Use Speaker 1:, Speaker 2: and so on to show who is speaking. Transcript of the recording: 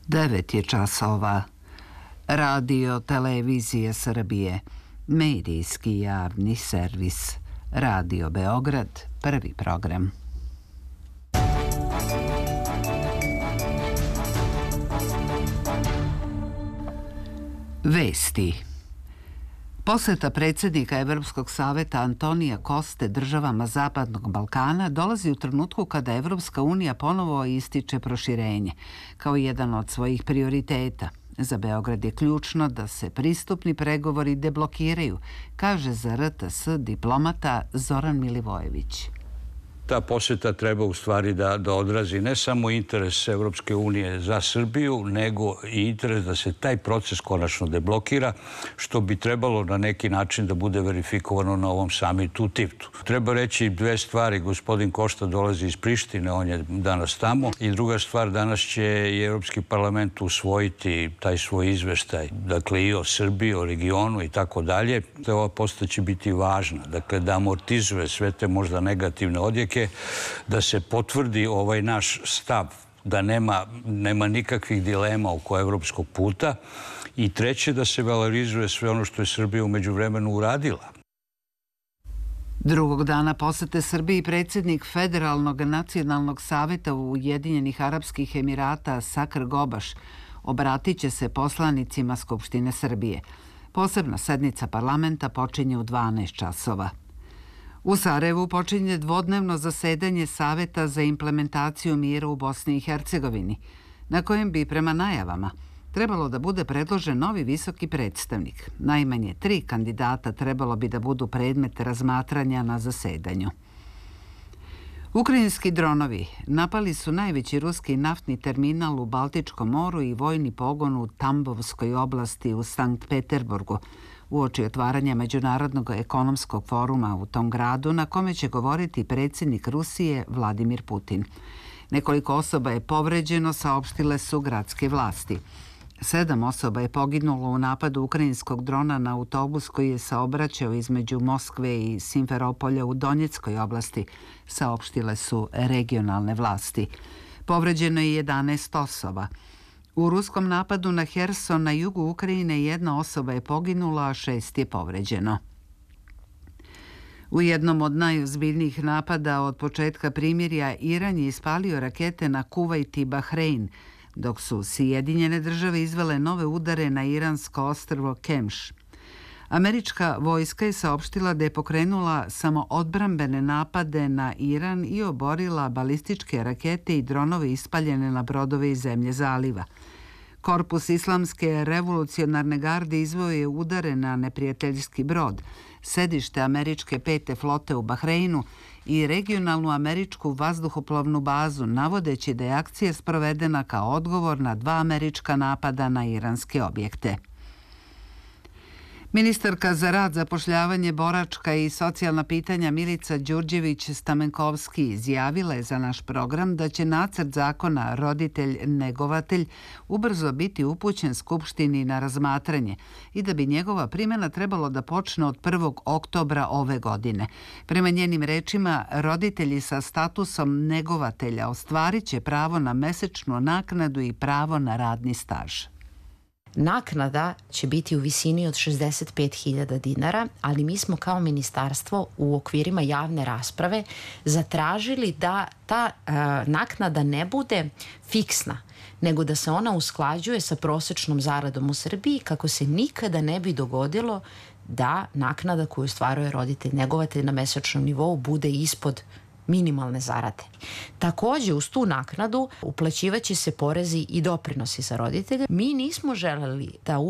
Speaker 1: 9 je časova. Radio Televizije Srbije. Medijski javni servis. Radio Beograd. Prvi program. Vesti. Poseta predsjednika Evropskog saveta Antonija Koste državama Zapadnog Balkana dolazi u trenutku kada Evropska unija ponovo ističe proširenje kao jedan od svojih prioriteta. Za Beograd je ključno da se pristupni pregovori deblokiraju, kaže za RTS diplomata Zoran Milivojević.
Speaker 2: Ta posjeta treba u stvari da odrazi ne samo interes Evropske unije za Srbiju, nego i interes da se taj proces konačno deblokira, što bi trebalo na neki način da bude verifikovano na ovom samitu u Tivtu. Treba reći dve stvari. Gospodin Kosta dolazi iz Prištine, on je danas tamo. I druga stvar, danas će i Evropski parlament usvojiti taj svoj izveštaj, dakle i o Srbiji, o regionu i tako dalje. Ova posjeta će biti važna, dakle da amortizuje sve te možda negativne odjeke, da se potvrdi ovaj naš stav, da nema nikakvih dilema oko evropskog puta, i treće, da se valorizuje sve ono što je Srbija u međuvremenu uradila.
Speaker 1: Drugog dana posete Srbiji predsjednik Federalnog nacionalnog saveta Ujedinjenih Arapskih Emirata Sakr Gobaš obratit će se poslanicima Skupštine Srbije. Posebna sednica parlamenta počinje u 12 časova. U Sarajevu počinje dvodnevno zasedanje Saveta za implementaciju mira u Bosni i Hercegovini, na kojem bi prema najavama trebalo da bude predložen novi visoki predstavnik. Najmanje 3 kandidata trebalo bi da budu predmet razmatranja na zasedanju. Ukrajinski dronovi napali su najveći ruski naftni terminal u Baltičkom moru i vojni pogon u Tambovskoj oblasti u Sankt Peterburgu, uoči otvaranja Međunarodnog ekonomskog foruma u tom gradu, na kome će govoriti predsjednik Rusije Vladimir Putin. Nekoliko osoba je povređeno, saopštile su gradske vlasti. 7 osoba je poginulo u napadu ukrajinskog drona na autobus koji je saobraćao između Moskve i Simferopolja u Donjeckoj oblasti, saopštile su regionalne vlasti. Povređeno je 11 osoba. U ruskom napadu na Herson na jugu Ukrajine 1 osoba je poginula, a 6 je povređeno. U jednom od najozbiljnijih napada od početka primirja Iran je ispalio rakete na Kuvajt i Bahrein, dok su Sjedinjene države izvele nove udare na iransko ostrvo Kemš. Američka vojska je saopštila da je pokrenula samo odbrambene napade na Iran i oborila balističke rakete i dronove ispaljene na brodove iz zemlje zaliva. Korpus Islamske revolucionarne garde izveo je udare na neprijateljski brod, sedište američke 5. flote u Bahreinu i regionalnu američku vazduhoplovnu bazu, navodeći da je akcija sprovedena kao odgovor na 2 američka napada na iranske objekte. Ministarka za rad, zapošljavanje, boračka i socijalna pitanja Milica Đurđević-Stamenkovski izjavila je za naš program da će nacrt zakona roditelj-negovatelj ubrzo biti upućen Skupštini na razmatranje i da bi njegova primjena trebalo da počne od 1. oktobra ove godine. Prema njenim rečima, roditelji sa statusom negovatelja ostvarit će pravo na mesečnu naknadu i pravo na radni staž.
Speaker 3: Naknada će biti u visini od 65.000 dinara, ali mi smo kao ministarstvo u okvirima javne rasprave zatražili da ta naknada ne bude fiksna, nego da se ona usklađuje sa prosečnom zaradom u Srbiji, kako se nikada ne bi dogodilo da naknada koju ostvaruje roditelj negovatelj na mesečnom nivou bude ispod minimalne zarade. Takođe, uz tu naknadu uplaćivaće se porezi i doprinosi za roditelje. Mi nismo želeli da